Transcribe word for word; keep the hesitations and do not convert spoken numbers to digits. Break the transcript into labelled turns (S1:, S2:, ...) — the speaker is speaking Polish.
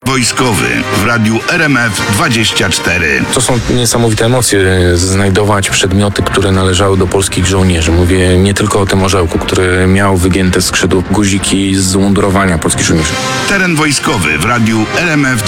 S1: wojskowy w radiu R M F dwadzieścia cztery.
S2: To są niesamowite emocje, znajdować przedmioty, które należały do polskich żołnierzy. Mówię nie tylko o tym orzełku, który miał wygięte skrzydło, guziki z umundurowania polskich żołnierzy.
S1: Teren wojskowy w radiu R M F